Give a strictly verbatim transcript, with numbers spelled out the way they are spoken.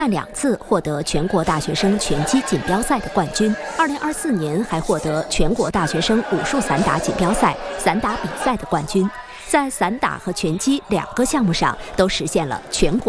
两次获得全国大学生拳击锦标赛的冠军。二零二四年还获得全国大学生武术散打锦标赛散打比赛的冠军，在散打和拳击两个项目上都实现了全国。